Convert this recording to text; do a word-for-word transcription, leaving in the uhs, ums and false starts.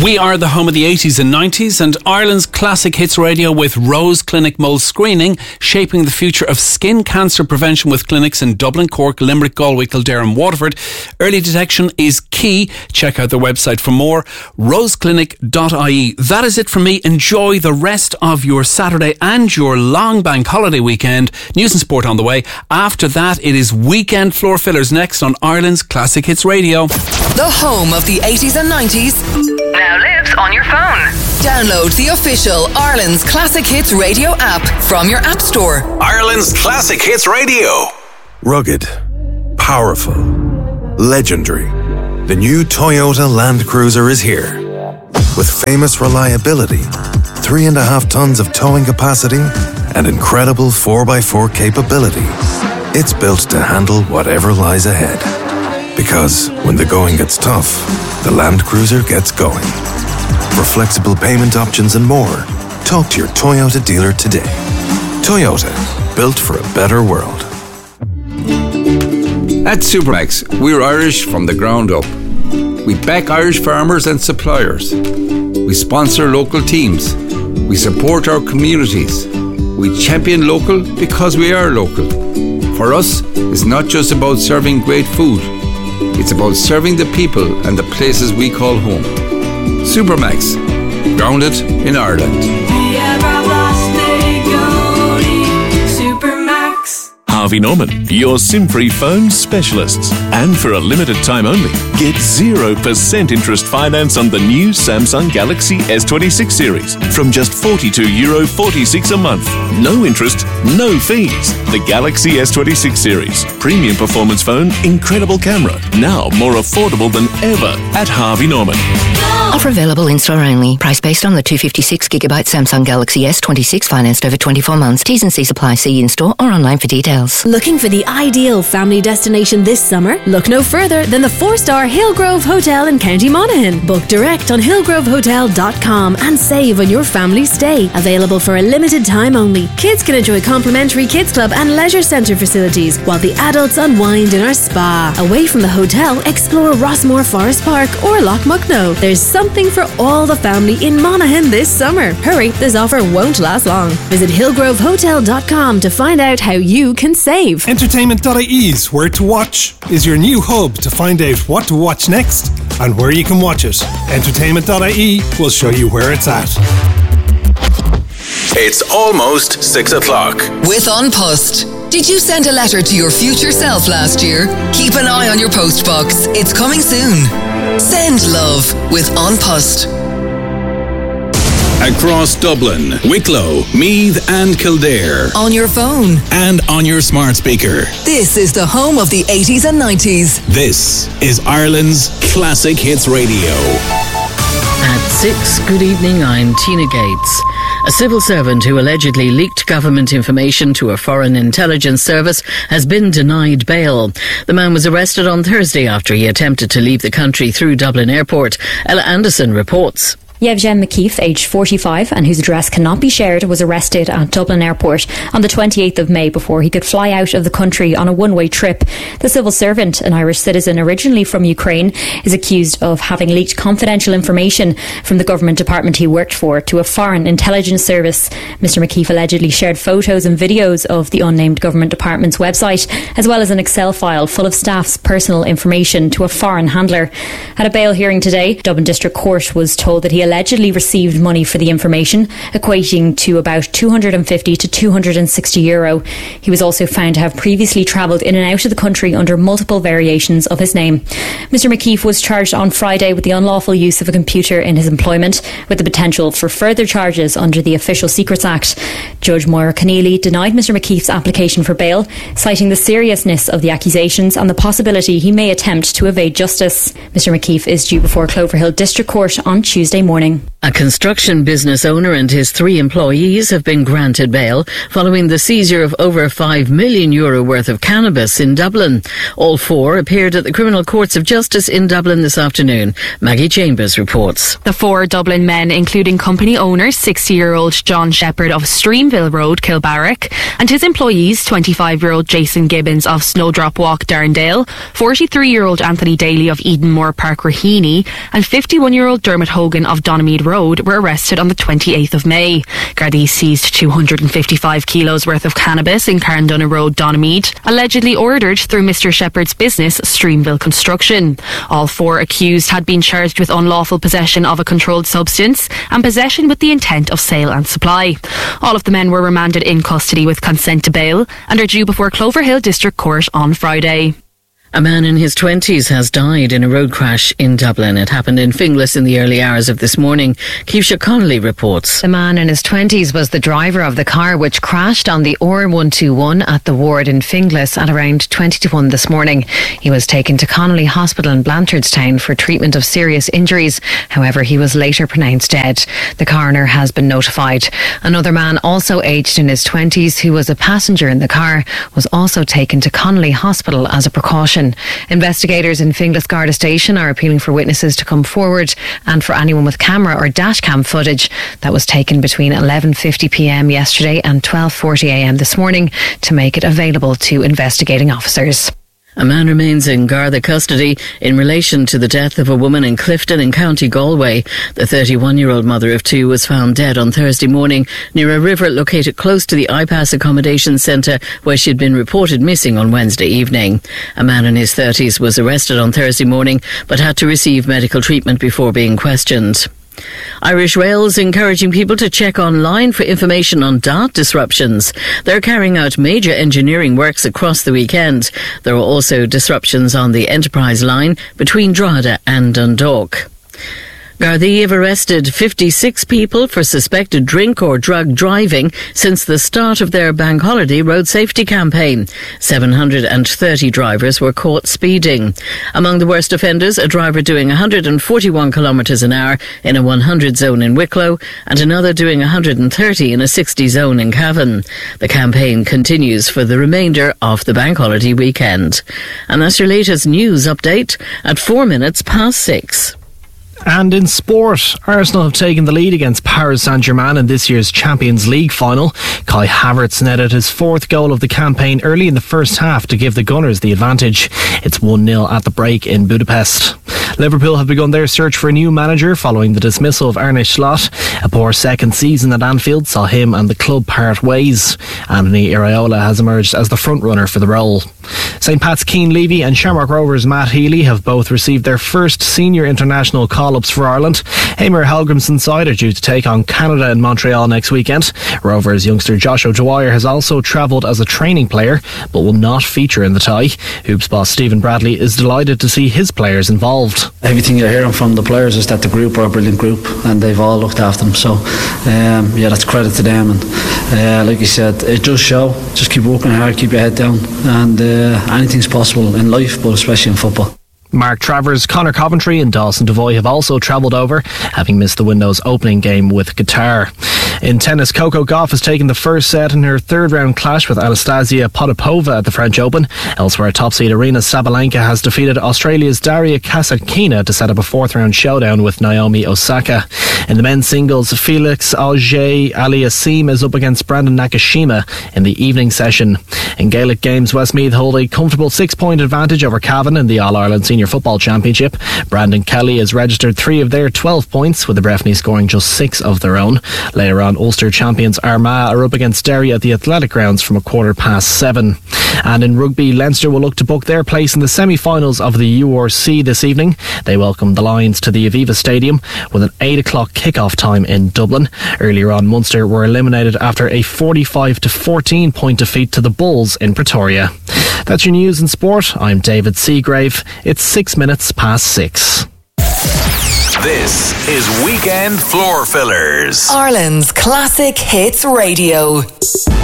We are the home of the eighties and nineties and Ireland's classic hits radio with Rose Clinic Mole Screening, shaping the future of skin cancer prevention with clinics in Dublin, Cork, Limerick, Galway, Kildare and Waterford. Early detection is key. Check out their website for more, rose clinic dot I E. That is it from me. Enjoy the rest of your Saturday and your long bank holiday weekend. News and sport on the way. After that, it is Weekend Floor Fillers next on Ireland's Classic Hits Radio. The home of the eighties and nineties now lives on your phone. Download the official Ireland's Classic Hits Radio app from your app store. Ireland's Classic Hits Radio. Rugged, powerful, legendary. The new Toyota Land Cruiser is here. With famous reliability, three and a half tons of towing capacity, and incredible four by four capability. It's built to handle whatever lies ahead. Because when the going gets tough, the Land Cruiser gets going. For flexible payment options and more, talk to your Toyota dealer today. Toyota, built for a better world. At Supermax, we're Irish from the ground up. We back Irish farmers and suppliers. We sponsor local teams. We support our communities. We champion local because we are local. For us, it's not just about serving great food. It's about serving the people and the places we call home. Supermax, grounded in Ireland. We have our last day going. Supermax. Harvey Norman, your SIM-free phone specialists. And for a limited time only, get zero percent interest finance on the new Samsung Galaxy S twenty-six series from just forty-two euro forty-six a month. No interest, no fees. The Galaxy S twenty-six series. Premium performance phone, incredible camera. Now more affordable than ever at Harvey Norman. Offer available in-store only. Price based on the two hundred fifty-six gigabyte Samsung Galaxy S twenty-six financed over twenty-four months. T's and C's apply. See in-store or online for details. Looking for the ideal family destination this summer? Look no further than the four-star Hillgrove Hotel in County Monaghan. Book direct on hillgrove hotel dot com and save on your family stay. Available for a limited time only. Kids can enjoy complimentary kids club and leisure centre facilities, while the adults unwind in our spa. Away from the hotel, explore Rossmore Forest Park or Lochmuckno. There's something for all the family in Monaghan this summer. Hurry, this offer won't last long. Visit hillgrove hotel dot com to find out how you can save. entertainment dot I E's Where to Watch is your new hub to find out what to watch next and where you can watch it. entertainment dot I E will show you where it's at. It's almost six o'clock. With An Post. Did you send a letter to your future self last year? Keep an eye on your post box. It's coming soon. Send love with An Post. Across Dublin, Wicklow, Meath and Kildare. On your phone. And on your smart speaker. This is the home of the eighties and nineties. This is Ireland's Classic Hits Radio. At six, good evening, I'm Tina Gates. A civil servant who allegedly leaked government information to a foreign intelligence service has been denied bail. The man was arrested on Thursday after he attempted to leave the country through Dublin Airport. Ella Anderson reports. Yevgen McKeith, aged forty-five, and whose address cannot be shared, was arrested at Dublin Airport on the twenty-eighth of May before he could fly out of the country on a one-way trip. The civil servant, an Irish citizen originally from Ukraine, is accused of having leaked confidential information from the government department he worked for to a foreign intelligence service. Mister McKeith allegedly shared photos and videos of the unnamed government department's website, as well as an Excel file full of staff's personal information to a foreign handler. At a bail hearing today, Dublin District Court was told that he allegedly received money for the information, equating to about two hundred fifty to two hundred sixty euro. He was also found to have previously travelled in and out of the country under multiple variations of his name. Mister McKeith was charged on Friday with the unlawful use of a computer in his employment, with the potential for further charges under the Official Secrets Act. Judge Moira Keneally denied Mister McKeith's application for bail, citing the seriousness of the accusations and the possibility he may attempt to evade justice. Mister McKeith is due before Cloverhill District Court on Tuesday morning. A construction business owner and his three employees have been granted bail following the seizure of over five million euro worth of cannabis in Dublin. All four appeared at the Criminal Courts of Justice in Dublin this afternoon. Maggie Chambers reports. The four Dublin men, including company owner sixty-year-old John Shepherd of Streamville Road, Kilbarrack, and his employees twenty-five-year-old Jason Gibbons of Snowdrop Walk, Darndale, forty-three-year-old Anthony Daly of Edenmore Park, Raheny, and fifty-one-year-old Dermot Hogan of Donamead Road were arrested on the twenty-eighth of May. Gardaí seized two hundred fifty-five kilos worth of cannabis in Carndonagh Road, Donamead, allegedly ordered through Mister Shepherd's business, Streamville Construction. All four accused had been charged with unlawful possession of a controlled substance and possession with the intent of sale and supply. All of the men were remanded in custody with consent to bail and are due before Cloverhill District Court on Friday. A man in his twenties has died in a road crash in Dublin. It happened in Finglas in the early hours of this morning. Keisha Connolly reports. The man in his twenties was the driver of the car which crashed on the O R one twenty-one at the ward in Finglas at around twenty to one this morning. He was taken to Connolly Hospital in Blanchardstown for treatment of serious injuries. However, he was later pronounced dead. The coroner has been notified. Another man, also aged in his twenties, who was a passenger in the car, was also taken to Connolly Hospital as a precaution. Investigators in Finglas Garda Station are appealing for witnesses to come forward and for anyone with camera or dashcam footage that was taken between eleven fifty p m yesterday and twelve forty a m this morning to make it available to investigating officers. A man remains in Garda custody in relation to the death of a woman in Clifton in County Galway. The thirty-one-year-old mother of two was found dead on Thursday morning near a river located close to the iPass accommodation centre where she had been reported missing on Wednesday evening. A man in his thirties was arrested on Thursday morning but had to receive medical treatment before being questioned. Irish Rail is encouraging people to check online for information on dart disruptions. They're carrying out major engineering works across the weekend. There are also disruptions on the Enterprise line between Drogheda and Dundalk. Gardaí have arrested fifty-six people for suspected drink or drug driving since the start of their bank holiday road safety campaign. seven hundred thirty drivers were caught speeding. Among the worst offenders, a driver doing one hundred forty-one kilometres an hour in a one hundred zone in Wicklow and another doing one hundred thirty in a sixty zone in Cavan. The campaign continues for the remainder of the bank holiday weekend. And that's your latest news update at four minutes past six. And in sport, Arsenal have taken the lead against Paris Saint-Germain in this year's Champions League final. Kai Havertz netted his fourth goal of the campaign early in the first half to give the Gunners the advantage. It's one nil at the break in Budapest. Liverpool have begun their search for a new manager following the dismissal of Arne Slot. A poor second season at Anfield saw him and the club part ways. Anthony Iraola has emerged as the front-runner for the role. Saint Pat's Keane Levy and Shamrock Rovers' Matt Healy have both received their first senior international call-ups for Ireland. Eamon Helgrimson's side are due to take on Canada in Montreal next weekend. Rovers youngster Josh O'Dwyer has also travelled as a training player but will not feature in the tie. Hoops boss Stephen Bradley is delighted to see his players involved. Everything you're hearing from the players is that the group are a brilliant group and they've all looked after them, so um, yeah, that's credit to them. And uh, like you said, it does show. Just keep working hard, keep your head down, and uh, anything's possible in life, but especially in football. Mark Travers, Conor Coventry and Dawson Devoy have also travelled over, having missed the window's opening game with Qatar. In tennis, Coco Gauff has taken the first set in her third round clash with Anastasia Potapova at the French Open. Elsewhere, top seed Aryna Sabalenka has defeated Australia's Daria Kasatkina to set up a fourth round showdown with Naomi Osaka. In the men's singles, Felix Auger-Aliassime is up against Brandon Nakashima in the evening session. In Gaelic games, Westmeath hold a comfortable six point advantage over Cavan in the All-Ireland Senior Football Championship. Brandon Kelly has registered three of their twelve points, with the Breffni scoring just six of their own. Later on, Ulster champions Armagh are up against Derry at the Athletic Grounds from a quarter past seven. And in rugby, Leinster will look to book their place in the semi-finals of the U R C this evening. They welcome the Lions to the Aviva Stadium with an eight o'clock kick-off time in Dublin. Earlier on, Munster were eliminated after a forty-five to fourteen point defeat to the Bulls in Pretoria. That's your news in sport. I'm David Seagrave. It's six minutes past six. This is Weekend Floor Fillers. Ireland's Classic Hits Radio.